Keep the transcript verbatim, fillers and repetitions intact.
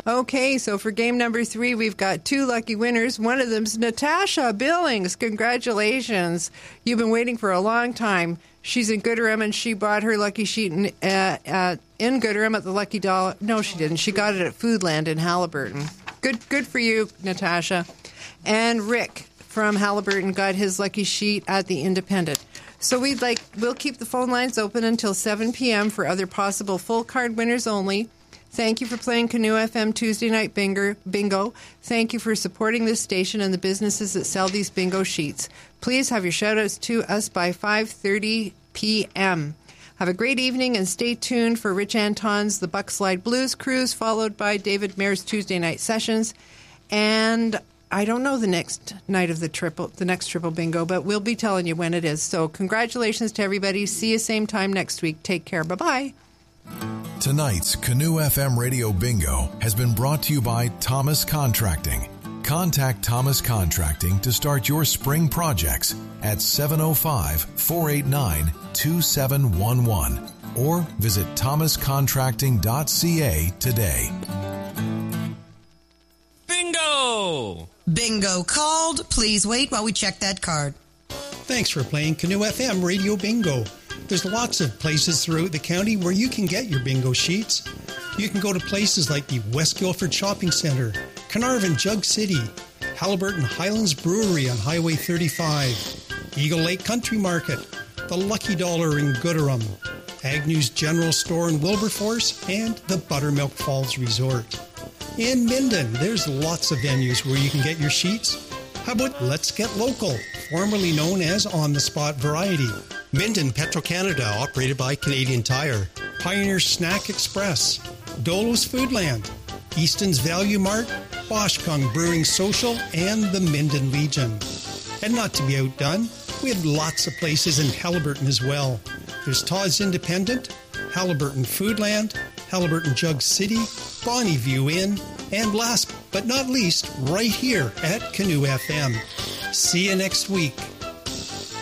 Okay, so for game number three, we've got two lucky winners. One of them's Natasha Billings. Congratulations. You've been waiting for a long time. She's in Gooderham, and she bought her lucky sheet in, uh, uh, in Gooderham at the Lucky Dollar. No, she didn't. She got it at Foodland in Haliburton. Good, good for you, Natasha. And Rick from Haliburton got his lucky sheet at the Independent. So we'd like, we'll keep the phone lines open until seven p.m. for other possible full card winners only. Thank you for playing Canoe F M Tuesday Night Bingo. Bingo. Thank you for supporting this station and the businesses that sell these bingo sheets. Please have your shout-outs to us by five thirty p.m. Have a great evening and stay tuned for Rich Anton's The Buckslide Blues Cruise, followed by David Maier's Tuesday Night Sessions. And I don't know the next night of the triple, the next triple bingo, but we'll be telling you when it is. So congratulations to everybody. See you same time next week. Take care. Bye-bye. Tonight's Canoe F M Radio Bingo has been brought to you by Thomas Contracting. Contact Thomas Contracting to start your spring projects at seven oh five, four eight nine, two seven one one or visit thomas contracting dot c a today. Bingo! Bingo called. Please wait while we check that card. Thanks for playing Canoe F M Radio Bingo. There's lots of places throughout the county where you can get your bingo sheets. You can go to places like the West Guildford Shopping Centre, Carnarvon Jug City, Haliburton Highlands Brewery on Highway thirty-five, Eagle Lake Country Market, the Lucky Dollar in Gooderham, Agnew's General Store in Wilberforce, and the Buttermilk Falls Resort. In Minden, there's lots of venues where you can get your sheets. How about Let's Get Local, formerly known as On the Spot Variety? Minden Petro-Canada, operated by Canadian Tire. Pioneer Snack Express. Dolo's Foodland. Easton's Value Mart. Boschkung Brewing Social, and the Minden Legion. And not to be outdone, we have lots of places in Haliburton as well. There's Todd's Independent, Haliburton Foodland, Haliburton Jug City, Bonnyview Inn, and last but not least, right here at Canoe F M. See you next week.